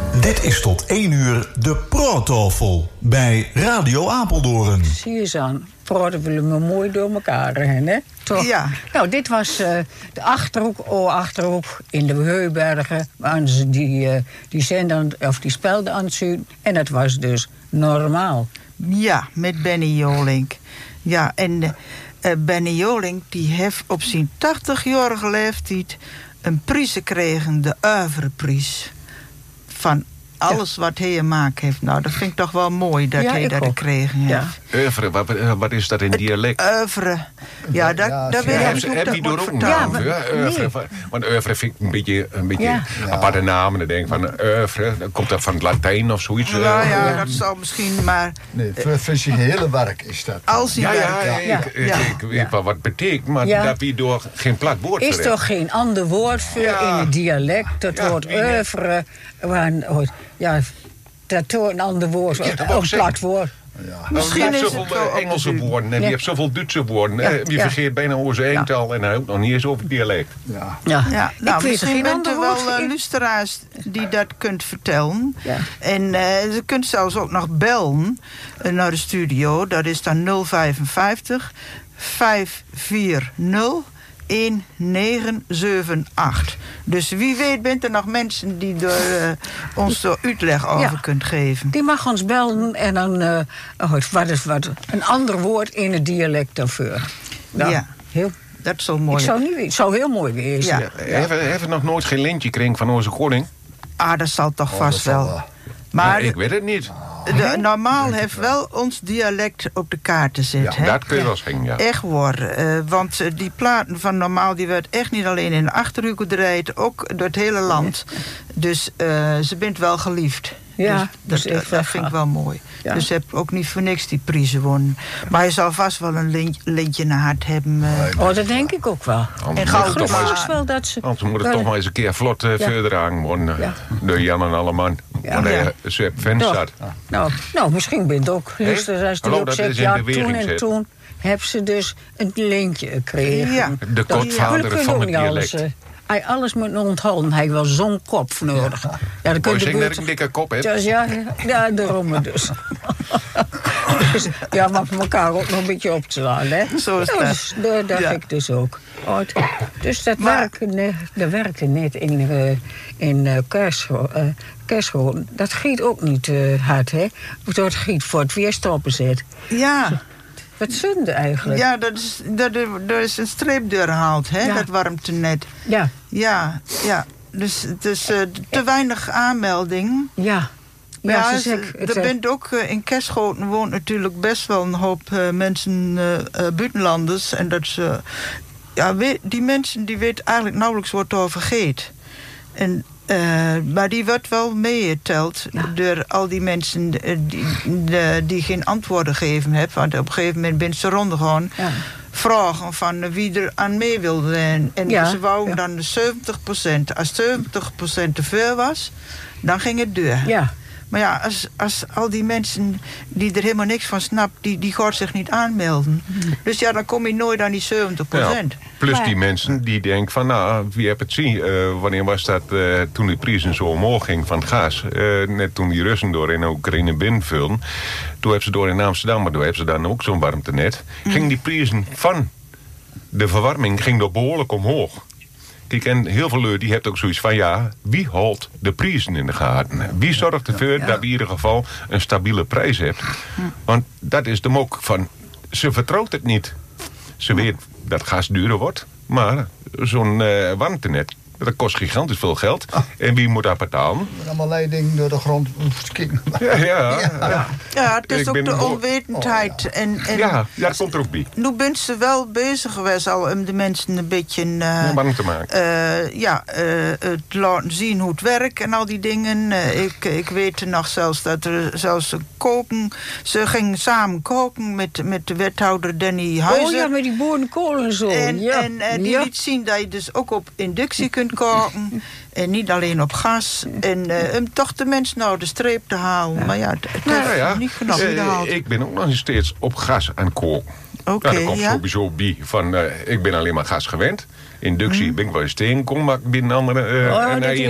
Dit is tot 1 uur de Praattafel bij Radio Apeldoorn. Zie je zo aan. Praten we me mooi door elkaar heen, hè? Toch? Ja. Nou, dit was de Achterhoek in de Heubergen. Waar ze die zender, of die spelden aan het zien. En het was dus normaal. Ja, met Benny Jolink. Ja, en Benny Jolink die heeft op zijn 80-jarige leeftijd een prijs gekregen, de Oeuvreprijs. Van alles wat hij gemaakt heeft. Nou, dat vind ik toch wel mooi dat hij dat gekregen heeft. Oeuvre, wat is dat in dialect? Oeuvre. Ja, dat weet ik niet hoe dat wordt vertaald. Want oeuvre vind ik een beetje aparte naam. En dan denk ik van oeuvre, komt dat van het Latijn of zoiets? Nou ja, dat zal misschien, maar... Nee, voor zijn hele werk is dat. Als hij ik weet wel wat het betekent, maar dat wie door geen plat woord is toch geen ander woord voor in het dialect? Dat woord oeuvre... Ja, dat is een ander woord, een plat woord. Ja. Misschien is het zoveel Engelse woorden en je hebt zoveel Duitse woorden. Je vergeet bijna over eental en hij ook nog niet eens over dialect. Ja. Nou, misschien bent er wel luisteraars die dat kunt vertellen. Ja. En ze kunt zelfs ook nog bellen naar de studio. Dat is dan 055 540 1978. Dus wie weet bent er nog mensen die ons er uitleg over kunt geven. Die mag ons bellen en dan wat een ander woord in het dialect daarvoor. Nou, ja, dat is zo mooi. Het zou heel mooi wezen. Ja. Heeft nog nooit geen lintje gekregen van onze koning? Ah, dat zal toch vast wel. Maar ik weet het niet. Normaal heeft wel ons dialect op de kaart te zetten. Ja, dat kun je wel zeggen, ja. Echt hoor. Want die platen van Normaal, die werd echt niet alleen in de Achterhoek gedraaid, ook door het hele land. Dus ze bent wel geliefd. Ja, dus dat vind ik wel mooi. Ja. Dus ze heeft ook niet voor niks die prijzen gewonnen. Maar je zal vast wel een lintje naar hart hebben. Dat denk ik ook wel. Anders moet het toch maar eens een keer vlot verder aangewonnen. Door Jan en Alleman. Ja. Maar ze heeft fans zat. Nou, misschien bent het ook. Als die ook zegt, toen en toen hebben ze dus een lintje gekregen. Ja. De godvader van het dialect. Hij alles moet onthouden. Hij heeft wel zo'n kop nodig. Ja, dan kun je dat ik een dikke kop heb. Ja, daarom dus. Ja, maar elkaar ook nog een beetje op te slaan, hè? Zo is dat. Dus, dat dacht ik dus ook. Dus dat werkte net in Kerschoten. Dat giet ook niet hard, hè? Dat giet voor het weer stoppen zit. Ja. Wat zonde eigenlijk. Ja, dat is een streep doorgehaald, hè? Ja. Dat warmtenet. Ja. Dus te weinig aanmelding. Ja. Ja, er bent ook in Kerschoten woont natuurlijk best wel een hoop mensen, buitenlanders. En dat ze, die mensen die weten eigenlijk nauwelijks wat over vergeet. En maar die wordt wel meegeteld door al die mensen die geen antwoorden gegeven hebben. Want op een gegeven moment ben ze rondgegaan vragen van wie er aan mee wilde. En ze wouden dan 70%. Als 70% te veel was, dan ging het deur. Ja. Maar ja, als al die mensen die er helemaal niks van snappen, die gaat zich niet aanmelden. Dus ja, dan kom je nooit aan die 70%. Ja, plus die mensen die denken van, nou, wie heeft het zien? Wanneer was dat toen de prijzen zo omhoog ging van het gas? Net toen die Russen door in Oekraïne binnenvulden. Toen hebben ze door in Amsterdam, maar toen hebben ze dan ook zo'n warmtenet. Ging die prijzen van de verwarming ging door behoorlijk omhoog. Kijk, en heel veel lui die heeft ook zoiets van, wie houdt de prijzen in de gaten? Wie zorgt ervoor dat we in ieder geval een stabiele prijs hebben? Want dat is de mok van, ze vertrouwt het niet. Ze weet dat gas duurder wordt, maar zo'n warmtenet, dat kost gigantisch veel geld. En wie moet dat betalen? Allemaal leiding door de grond. Ja, het is ook de onwetendheid. Dat komt er ook bij. Nu bent ze wel bezig geweest al om de mensen een beetje bang te maken. Het laten zien hoe het werkt en al die dingen. Ik weet nog zelfs dat er zelfs koken. Ze ging samen koken met de wethouder Danny Huizen. Oh ja, met die boerenkool en zo. En die liet zien dat je dus ook op inductie kunt koken. En niet alleen op gas. En om toch de mensen nou de streep te halen. Ja. Maar ja, het heeft niet genoeg gehaald. Ik ben ook nog steeds op gas aan koken. Okay, dat komt sowieso bij van, ik ben alleen maar gas gewend. Inductie ben ik wel eens tegengekomen, maar binnen andere...